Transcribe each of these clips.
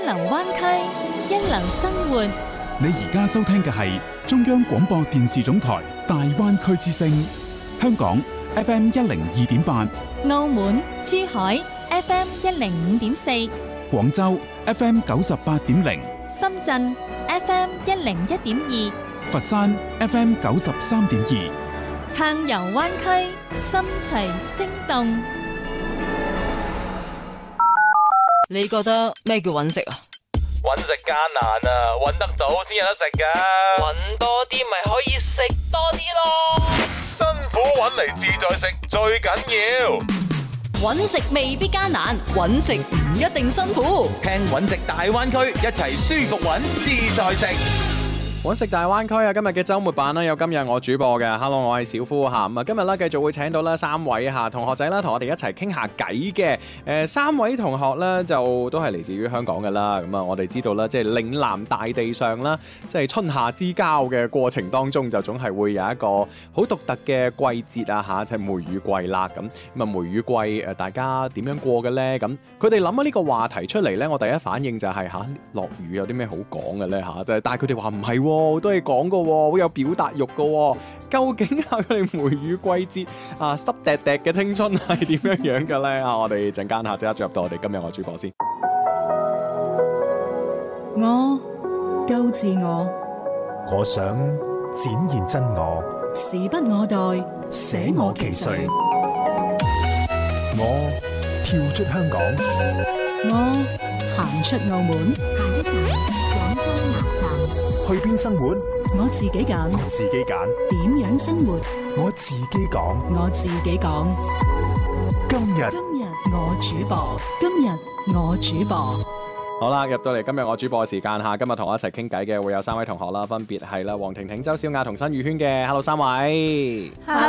流灣區，一流生活。 你而家收聽嘅係中央廣播電視總台大灣區之聲，香港 FM 102.8， 澳門、珠海 FM 105.4， 廣州 FM 98.0， 深圳 FM 101.2， 佛山 FM 93.2， 撐遊灣區，心隨聲動。 你覺得咩叫揾食啊？ 揾食艱難啊，揾得到先有得食噶。揾多啲咪可以食多啲咯。辛苦揾嚟自在食最緊要。 揾食未必艱難，揾食唔一定辛苦。 聽揾食大灣區，一齊舒服揾自在食。 揾食大灣區啊！今日嘅週末版啦，有今日我主播嘅 Hello， 我係小夫嚇。咁啊，今日咧繼續會請到咧3位同學仔啦，同我哋一齊傾下偈嘅。3位同學咧就都係嚟自於香港嘅啦。咁啊，我哋知道啦，即係嶺南大地上啦，即係春夏之交嘅過程當中，就總係會有一個好獨特嘅季節啊嚇，就係梅雨季啦。咁啊，梅雨季大家點樣過嘅咧？咁佢哋諗咗呢個話題出嚟咧，我第一反應就係落雨有啲咩好講嘅咧嚇？但係佢哋話唔係喎。好多嘢講嘅喎，好有表達欲嘅喎。究竟佢哋梅雨季節濕滴滴嘅青春係點樣樣嘅咧？我哋陣間即刻進入到我哋今日我主播先。 我夠自我， 我想展現真我， 時不我待，捨我其誰。 我跳出香港， 我行出澳門。下一站廣州南站。 去邊生活？ 我自己揀。 自己揀。 點樣生活？ 我自己講。 我自己講。 今日我主播。今日我主播。 好啦，入到嚟今日我主播嘅時間今日同我一齊傾偈嘅會有3位同學啦，分別係啦黃婷婷、周小雅同新宇軒嘅。Hello 3位。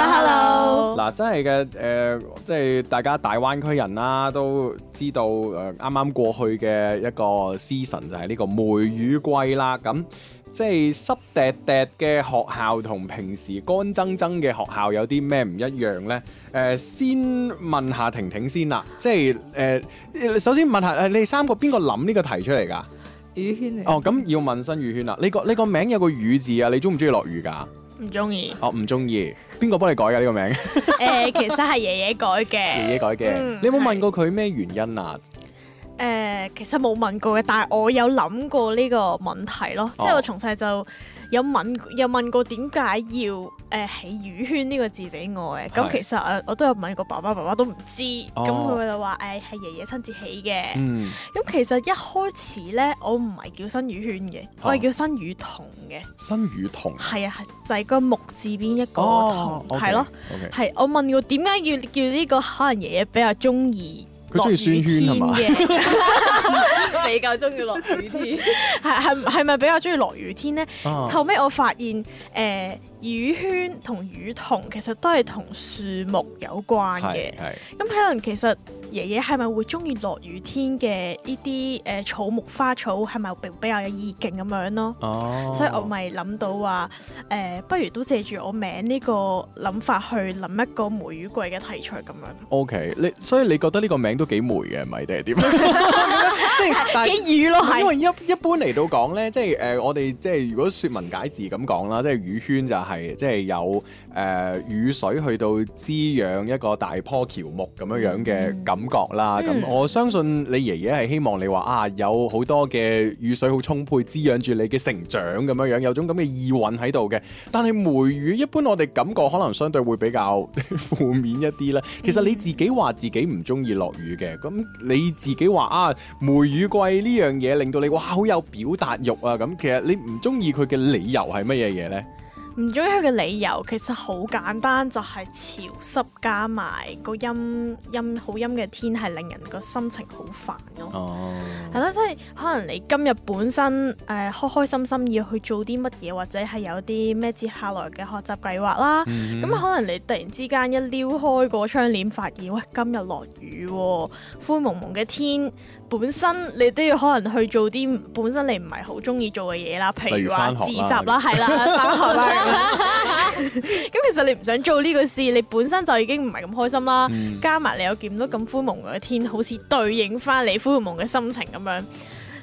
Hello。 嗱，真係嘅即係大家大灣區人啦，都知道啱啱過去嘅一個 season 就係呢個梅雨季啦。咁即係濕滴滴嘅學校同平時乾爭爭嘅學校有啲咩唔一樣呢？先問下婷婷先啦，即係首先問下你哋3個邊個諗呢個題出嚟㗎？ 宇軒嚟。 哦，咁要問新宇軒啦。你個名有個雨字啊，你中唔中意落雨㗎？ 唔中意。 哦，唔中意。邊個幫你改㗎呢個名？ 其實係爺爺改嘅。 爺爺改嘅。你有冇問過佢咩原因啊？ 其實冇問過嘅，但係我有諗過呢個問題咯。即係我從細就有問過點解要起宇軒呢個字俾我嘅。咁其實我都有問過爸爸都唔知。咁佢就話係爺爺親自起嘅。咁其實一開始咧，我唔係叫新宇軒嘅，我係叫新宇彤嘅。 新宇彤。係啊，就係個木字邊一個彤，係咯。係我問過點解要叫呢個，可能爺爺比較中意。 佢中意孫軒係嘛？ 比較中意落雨天，係咪比較中意落雨天咧？後尾我發現宇軒同宇彤其實都係同樹木有關嘅。咁可能其實爺爺係咪會中意落雨天嘅呢啲草木花草係咪比較有意境咁樣咯？所以我咪諗到話不如都借住我名呢個諗法去諗一個梅雨季嘅題材咁樣。 OK， 所以你覺得呢個名都幾梅嘅，係咪定係點？即係幾雨咯，係。 因為一般嚟到講咧，即係我哋即係如果説文解字咁講啦，即係雨軒就係即係有雨水去到滋養一個大棵喬木咁樣樣嘅感覺啦。咁我相信你爺爺係希望你話有好多嘅雨水好充沛滋養住你嘅成長咁樣樣，有種咁嘅意蘊喺度嘅。但係梅雨一般我哋感覺可能相對會比較負面一啲啦。其實你自己話自己唔中意落雨嘅，咁你自己話梅雨季呢樣嘢令到你好有表達欲啊。咁其實你唔中意佢嘅理由係乜嘢嘢呢？ 唔中意佢嘅理由其實好簡單，就係潮濕加埋個陰好陰嘅天，係令人個心情好煩咯。係咯，即係可能你今日本身開開心心要去做啲乜嘢，或者係有啲咩接下來嘅學習計劃啦。咁可能你突然之間一撩開個窗簾，發現今日落雨喎，灰蒙蒙嘅天。本身你都要可能去做啲本身你唔係好中意做嘅嘢啦，譬如話自習啦，係啦，返學啦。咁其實你唔想做呢個事，你本身就已經唔係咁開心啦。加埋你又見到咁灰蒙嘅天，好似對應翻你灰蒙嘅心情咁樣。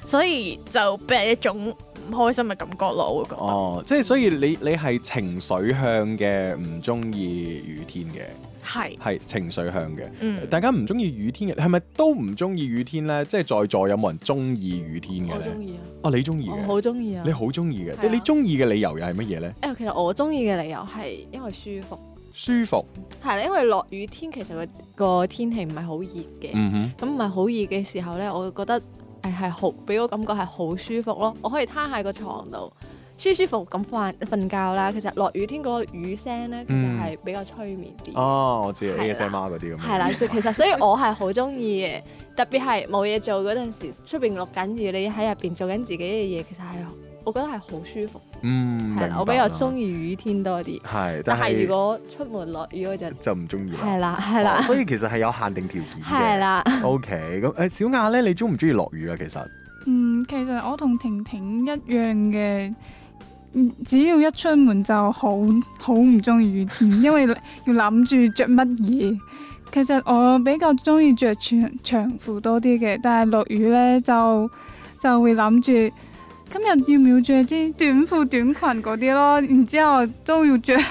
所以就俾人一種唔開心嘅感覺咯，我會覺得。 哦，即係所以你係情緒向嘅，唔中意雨天嘅。係情緒向嘅，大家唔中意雨天嘅，係咪都唔中意雨天咧？即係在座有冇人中意雨天嘅咧？ 我中意啊！ 哦，你中意嘅？ 我好中意啊！ 你好中意嘅？你中意嘅理由又係乜嘢咧？ 其實我中意嘅理由係因為舒服。 舒服係啦，因為落雨天其實個天氣唔係好熱嘅，咁唔係好熱嘅時候咧，我會覺得係好俾我感覺係好舒服咯。我可以攤喺個床度。舒服咁瞓覺啦，其實落雨天嗰個雨聲咧，其實係比較催眠啲。 哦，我知 ASMR 嗰啲咁。 係啦，其實所以我係好中意嘅，特別係冇嘢做嗰陣時，出邊落緊雨，你喺入邊做緊自己嘅嘢，其實係我覺得係好舒服。係啦，我比較中意雨天多啲。 係， 但係如果出門落雨我就唔中意啦。係啦， 所以其實係有限定條件嘅。 係啦。 OK，咁小亞咧，你中唔中意落雨啊？其實其實我同婷婷一樣嘅。只要一出門就好唔中意雨天，因為要諗住着乜嘢。其實我比較中意着長褲多啲嘅，但係落雨呢，就會諗住今日要唔要着啲短褲短裙嗰啲咯，然之後都要着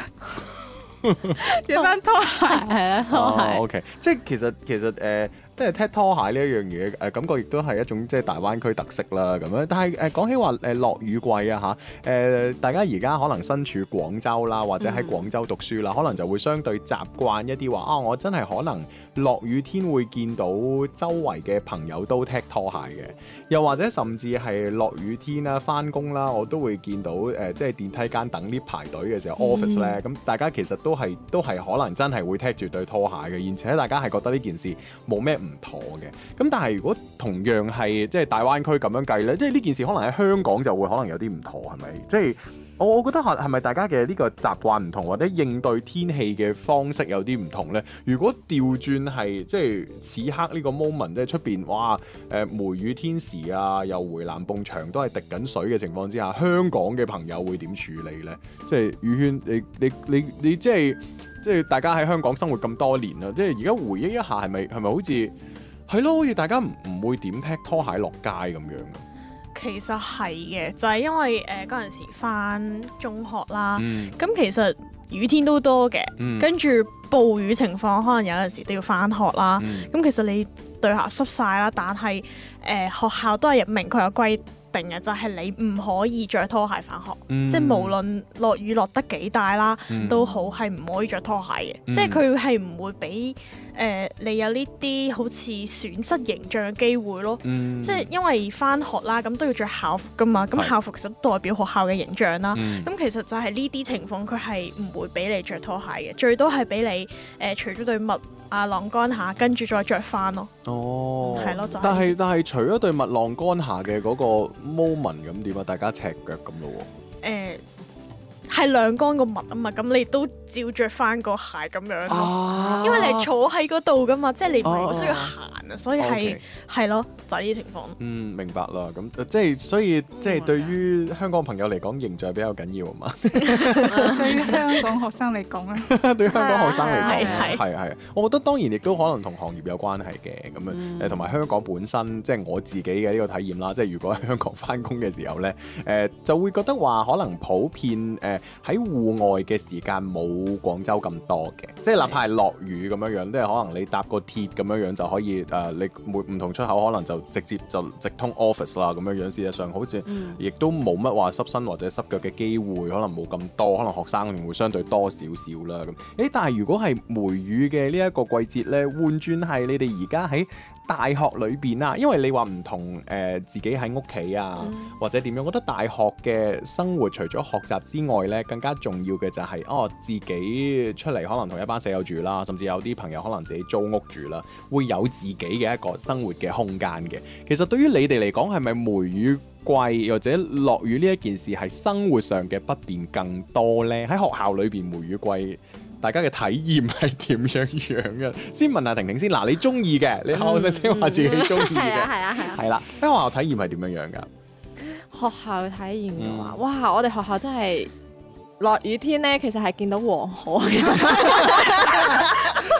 翻拖鞋。係啊，拖鞋。 OK， 即係其實即係踢拖鞋呢一樣嘢，感覺亦都係一種即係大灣區特色啦咁樣。但係講起話落雨季啊嚇，大家而家可能身處廣州啦，或者喺廣州讀書啦，可能就會相對習慣一啲話我真係可能落雨天會見到周圍嘅朋友都踢拖鞋嘅，又或者甚至係落雨天啦，返工啦，我都會見到即係電梯間等 lift 排隊嘅時候 office 咧，咁大家其實都係可能真係會踢住對拖鞋嘅，而且大家係覺得呢件事冇咩唔妥嘅。咁但係如果同樣係即係大灣區咁樣計咧，即係呢件事可能喺香港就會可能有啲唔妥，係咪？即係我覺得係咪大家嘅呢個習慣唔同，或者應對天氣嘅方式有啲唔同咧？如果調轉係即係此刻呢個 moment， 即係出邊哇梅雨天時啊，又回南蹦牆都係滴緊水嘅情況之下，香港嘅朋友會點處理咧？即係宇軒，你即係大家喺香港生活咁多年啦，即係而家回憶一下係咪好似係咯？好似大家唔會點踢拖鞋落街咁樣。 其實係嘅，就係因為嗰陣時返中學啦，咁其實雨天都多嘅，跟住暴雨情況可能有陣時都要返學啦。咁其實你對鞋濕晒啦，但係學校都係有明確有規定嘅，就係你唔可以着拖鞋返學，即係無論落雨落得幾大啦，都好係唔可以着拖鞋嘅，即係佢係唔會俾你有呢啲好似損失形象嘅機會咯。即係因為返學啦，咁都要着校服噶嘛，咁校服其實代表學校嘅形象啦。咁其實就係呢啲情況，佢係唔會俾你着拖鞋嘅，最多係俾你除咗對襪啊晾乾下，跟住再着返咯。 哦， 係咯，就但係除咗對襪晾乾下嘅嗰個 moment 咁點啊？大家赤腳咁咯喎。 係晾乾個襪啊嘛，咁你都照着翻個鞋咁樣咯，因為你係坐喺嗰度噶嘛，即係你唔係需要行啊，所以係咯，就係呢啲情況。 明白啦，咁即係所以即係對於香港朋友嚟講，形象比較緊要啊嘛。 對於香港學生嚟講咧， 對於香港學生嚟講，係，我覺得當然亦都可能同行業有關係嘅，咁樣同埋香港本身即係我自己嘅呢個體驗啦，即係如果喺香港翻工嘅時候咧，就會覺得話可能普遍喺戶外嘅時間冇廣州咁多嘅，即係哪怕係落雨咁樣樣，即係可能你搭個鐵咁樣樣就可以你每唔同出口可能就直接就直通 office 啦咁樣樣。事實上好似亦都冇乜話濕身或者濕腳嘅機會，可能冇咁多，可能學生會相對多少少啦咁。但係如果係梅雨嘅呢一個季節咧，換轉係你哋而家喺大學裏邊啦，因為你話唔同自己喺屋企啊，或者點樣，我覺得大學嘅生活除咗學習之外咧，更加重要嘅就係自己出嚟可能同一班舍友住啦，甚至有啲朋友可能自己租屋住啦，會有自己嘅一個生活嘅空間嘅。其實對於你哋嚟講，係咪梅雨季或者落雨呢一件事係生活上嘅不便更多呢？喺學校裏邊梅雨季，大家嘅體驗係點樣嘅？先問下婷婷先。嗱，你中意嘅，你口聲聲話自己中意嘅，係啦。喺學校體驗係點樣㗎？ 學校體驗嘅話，哇！我哋學校真係落雨天咧，其實係見到黃河嘅。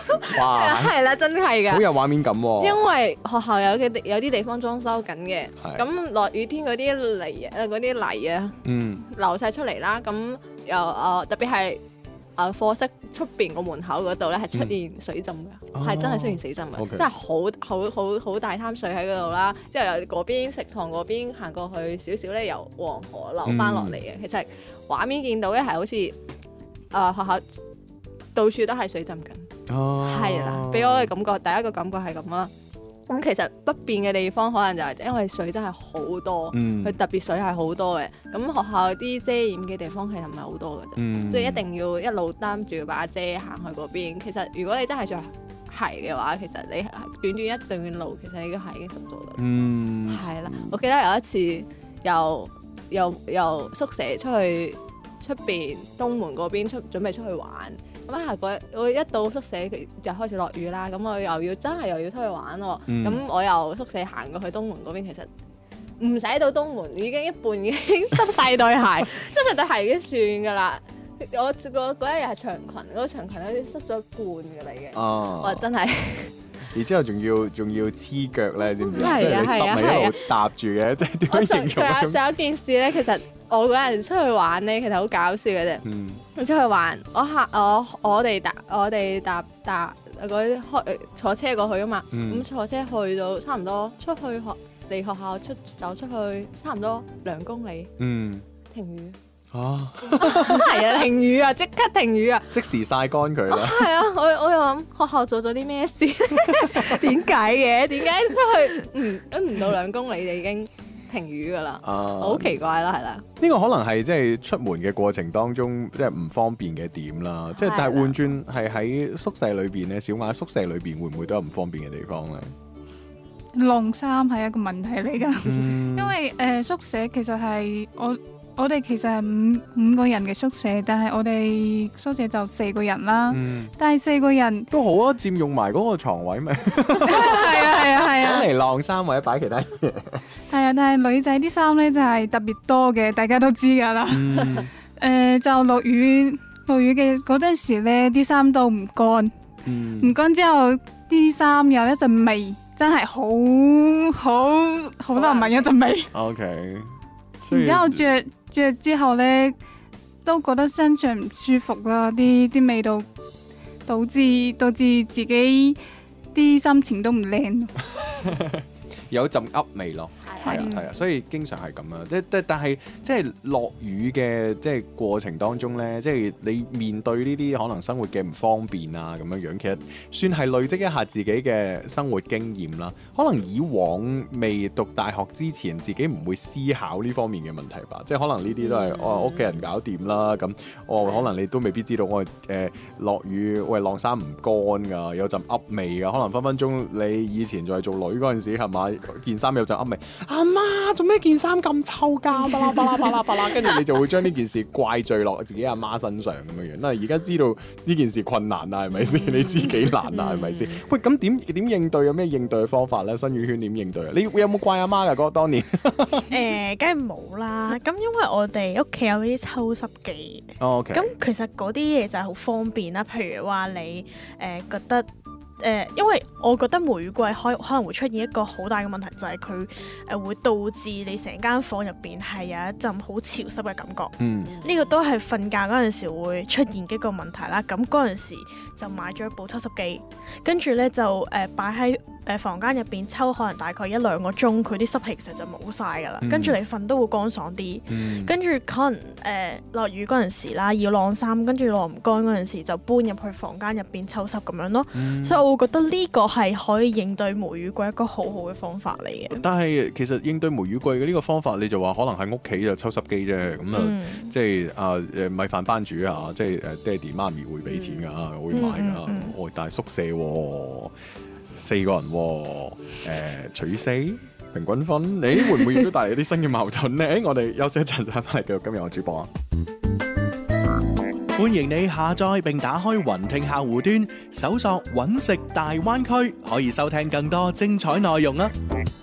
哇， 係啦，真係㗎， 好有畫面感喎。 因為學校有啲地方裝修緊嘅，咁落雨天嗰啲泥啊，流晒出嚟啦，咁又特別係課室出邊個門口嗰度咧係出現水浸㗎，係真係出現水浸㗎，真係好大灘水喺嗰度啦。之後由嗰邊食堂嗰邊行過去少少咧，由黃河流翻落嚟嘅。其實畫面見到咧係好似學校到處都係水浸緊，係啦，俾我嘅感覺，第一個感覺係咁啦。咁其實不便嘅地方可能就係因為水真係好多，佢特別水係好多嘅。咁學校啲遮掩嘅地方其實唔係好多嘅啫，即係一定要一路擔住把遮行去嗰邊。其實如果你真係着鞋嘅話，其實你短短一段路，其實你嘅鞋已經濕咗啦。係啦，我記得有一次由宿舍出去出邊東門嗰邊準備出去玩。咁我一到宿舍就開始落雨啦，咁我又要出去玩喎。咁我由宿舍行過去東門嗰邊，其實唔使到東門，已經一半已經濕晒對鞋，濕晒對鞋已經算㗎啦。我嗰一日係長裙，嗰個長裙好似濕咗一半㗎啦已經。哇！真係。 然之後仲要黐腳咧，知唔知？即係你濕咪一路搭住嘅，即係點樣形容？ 仲有件事咧，其實我嗰陣出去玩咧，其實好搞笑嘅啫。出去玩，我哋搭坐車過去啊嘛。咁坐車去到差唔多離學校走出去差唔多2公里。停雨。係啊，停雨啊，即刻停雨啊， 即時曬乾佢啦。 係啊，我又諗學校做咗啲咩事？點解嘅？點解出去都唔到2公里就已經停雨㗎啦？好奇怪啦，係啦。呢個可能係即係出門嘅過程當中即係唔方便嘅點啦。即係但係換轉係喺宿舍裏邊咧，小馬宿舍裏邊會唔會都有唔方便嘅地方咧？ 晾衫係一個問題嚟㗎，因為宿舍其實係我哋其實係五個人嘅宿舍，但係我哋宿舍就4個人啦。但係4個人都好啊，佔用埋嗰個床位咪。 係啊， 攞嚟晾衫或者擺其他嘢。 係啊，但係女仔啲衫咧就係特別多嘅，大家都知㗎啦。就落雨嘅嗰陣時咧，啲衫都唔乾，唔乾之後啲衫有一陣味，真係好難聞一陣味。 OK。 然之後着之後咧，都覺得身上唔舒服啦，啲味道導致自己啲心情都唔靚。 有陣噏味咯。係啊，所以經常係咁啊！但係即係落雨嘅即係過程當中咧，即係你面對呢啲可能生活嘅唔方便啊咁樣樣，其實算係累積一下自己嘅生活經驗啦。可能以往未讀大學之前，自己唔會思考呢方面嘅問題吧。即係可能呢啲都係屋企人搞掂啦。咁可能你都未必知道落雨晾衫唔乾㗎，有陣噏味㗎。可能分分鐘你以前就係做女嗰陣時係嘛，件衫有陣噏味。阿媽做咩件衫咁臭㗎？巴拉，跟住你就會將呢件事怪罪落自己阿媽身上咁樣樣。嗱，而家知道呢件事困難啦，係咪先？你知幾難啊？係咪先？喂，咁點應對？有咩應對嘅方法咧？新語圈點應對啊？你有冇怪阿媽㗎？嗰當年梗係冇啦。咁因為我哋屋企有啲抽濕機。 OK。 咁其實嗰啲嘢就係好方便啦。譬如話你覺得。因為我覺得玫瑰可能會出現一個好大嘅問題，就係佢會導致你成間房入邊係有一陣好潮濕嘅感覺。呢個都係瞓覺嗰陣時會出現嘅一個問題啦。咁嗰陣時就買咗一部抽濕機，跟住咧就擺喺房間入邊抽，可能大概1-2個鐘，佢啲濕氣其實就冇晒噶啦。跟住你瞓都會乾爽啲。跟住可能落雨嗰陣時啦，要晾衫，跟住晾唔乾嗰陣時就搬入去房間入邊抽濕咁樣咯。所以我會覺得呢個係可以應對梅雨季一個好好嘅方法嚟嘅。 但係其實應對梅雨季嘅呢個方法，你就話可能喺屋企就抽濕機啫。咁即係米飯班主啊，即係爹哋媽咪會俾錢㗎，會買㗎。但係宿舍4個人除以4平均分，你會唔會亦都帶嚟一啲新嘅矛盾呢？我哋休息一陣就翻嚟繼續今日嘅主播啊！ 歡迎你下載並打開雲聽客戶端，搜索揾食大灣區，可以收聽更多精彩內容啊！